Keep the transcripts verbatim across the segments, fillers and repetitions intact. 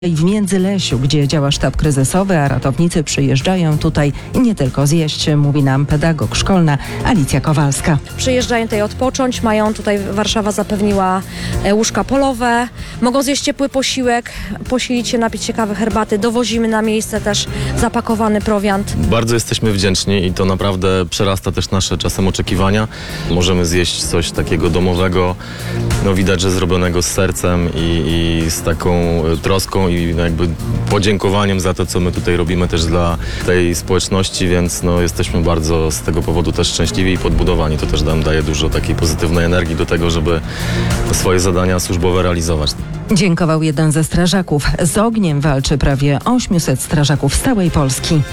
I w Międzylesiu, gdzie działa sztab kryzysowy, a ratownicy przyjeżdżają tutaj nie tylko zjeść, mówi nam pedagog szkolna Alicja Kowalska. Przyjeżdżają tutaj odpocząć, mają tutaj, Warszawa zapewniła łóżka polowe, mogą zjeść ciepły posiłek, posilić się, napić się kawy, herbaty, dowozimy na miejsce też zapakowany prowiant. Bardzo jesteśmy wdzięczni i to naprawdę przerasta też nasze czasem oczekiwania. Możemy zjeść coś takiego domowego, no widać, że zrobionego z sercem i, i z taką troską i jakby podziękowaniem za to, co my tutaj robimy też dla tej społeczności, więc no, jesteśmy bardzo z tego powodu też szczęśliwi i podbudowani. To też nam daje dużo takiej pozytywnej energii do tego, żeby swoje zadania służbowe realizować. Dziękował jeden ze strażaków. Z ogniem walczy prawie osiemset strażaków z całej Polski.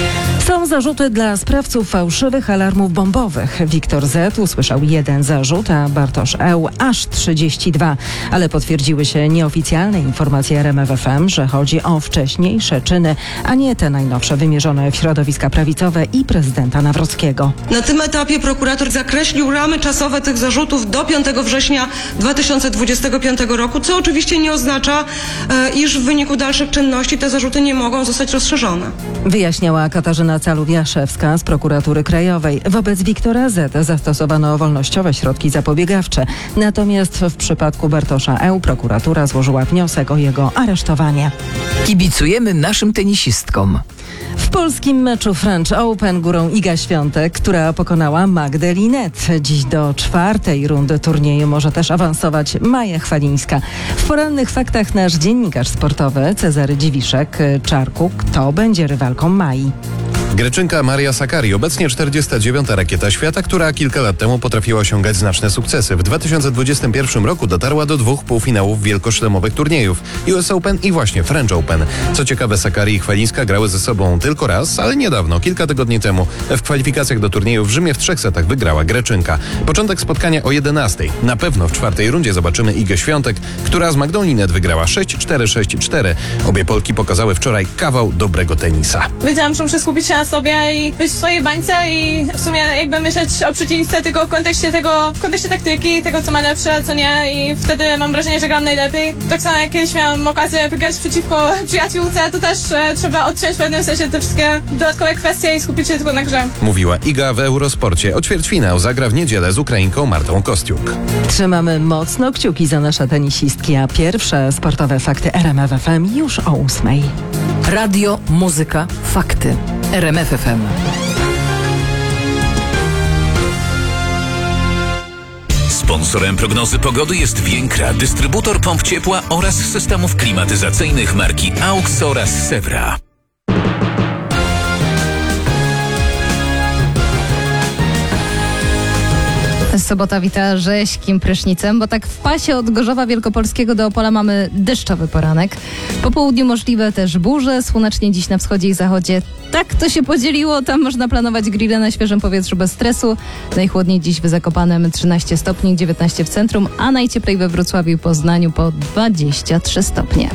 Są zarzuty dla sprawców fałszywych alarmów bombowych. Wiktor Z. usłyszał jeden zarzut, a Bartosz E. aż trzydzieści dwa. Ale potwierdziły się nieoficjalne informacje R M F F M, że chodzi o wcześniejsze czyny, a nie te najnowsze wymierzone w środowiska prawicowe i prezydenta Nawrockiego. Na tym etapie prokurator zakreślił ramy czasowe tych zarzutów do piątego września dwa tysiące dwudziestego piątego roku, co oczywiście nie oznacza, e, iż w wyniku dalszych czynności te zarzuty nie mogą zostać rozszerzone. Wyjaśniała Katarzyna Caluwiaszewska z Prokuratury Krajowej. Wobec Wiktora Z. zastosowano wolnościowe środki zapobiegawcze. Natomiast w przypadku Bartosza E. prokuratura złożyła wniosek o jego aresztowanie. Kibicujemy naszym tenisistkom. W polskim meczu French Open górą Iga Świątek, która pokonała Magdę Linnet. Dziś do czwartej rundy turnieju może też awansować Maja Chwalińska. W porannych faktach nasz dziennikarz sportowy Cezary Dziwiszek-Czarku. Kto będzie rywalką Mai? Greczynka Maria Sakkari, obecnie czterdziesta dziewiąta rakieta świata, która kilka lat temu potrafiła osiągać znaczne sukcesy. W dwa tysiące dwudziestym pierwszym roku dotarła do dwóch półfinałów wielkoszlemowych turniejów U S Open i właśnie French Open. Co ciekawe, Sakkari i Chwalińska grały ze sobą tylko raz, ale niedawno, kilka tygodni temu. W kwalifikacjach do turnieju w Rzymie w trzech setach wygrała Greczynka. Początek spotkania o jedenastej. Na pewno w czwartej rundzie zobaczymy Igę Świątek, która z Magdą Linnet wygrała sześć cztery sześć cztery. Obie Polki pokazały wczoraj kawał dobrego tenisa. Wiedziałam, że muszę skupić się na sobie i być w swojej bańce i w sumie jakby myśleć o przeciwnicy tylko w kontekście tego, w kontekście taktyki, tego co ma lepsze, co nie i wtedy mam wrażenie, że gram najlepiej. Tak samo jak kiedyś miałam okazję wygrać przeciwko przyjaciółce, to też e, trzeba odciąć w pewnym sensie te wszystkie dodatkowe kwestie i skupić się tylko na grze. Mówiła Iga w Eurosporcie. O ćwierćfinał zagra w niedzielę z Ukrainką Martą Kostiuk. Trzymamy mocno kciuki za nasze tenisistki, a pierwsze sportowe fakty R M F F M już o ósmej. Radio, muzyka, fakty. R M F F M. Sponsorem prognozy pogody jest Więkra, dystrybutor pomp ciepła oraz systemów klimatyzacyjnych marki AUX oraz Sewra. Sobota wita rześkim prysznicem, bo tak w pasie od Gorzowa Wielkopolskiego do Opola mamy deszczowy poranek. Po południu możliwe też burze, słonecznie dziś na wschodzie i zachodzie. Tak to się podzieliło, tam można planować grille na świeżym powietrzu bez stresu. Najchłodniej dziś w Zakopanem trzynaście stopni, dziewiętnaście w centrum, a najcieplej we Wrocławiu i Poznaniu po dwadzieścia trzy stopnie.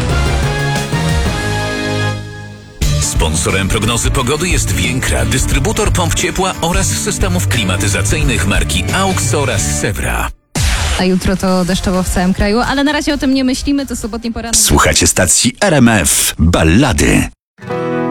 Sponsorem prognozy pogody jest Więkra, dystrybutor pomp ciepła oraz systemów klimatyzacyjnych marki AUX oraz Sewra. A jutro to deszczowo w całym kraju, ale na razie o tym nie myślimy, to sobotni poranek. Słuchacie stacji R M F Ballady.